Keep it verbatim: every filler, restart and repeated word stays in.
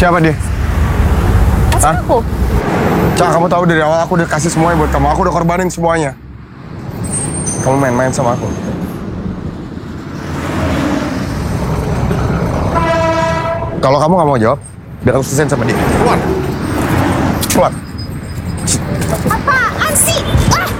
Siapa dia? Pacar aku. Cak, kamu tahu dari awal aku udah kasih semuanya buat kamu. Aku udah korbanin semuanya. Kamu main-main sama aku. Kalau kamu nggak mau jawab, biar aku selesain sama dia. Keluar. Keluar. Apaan sih? Ah!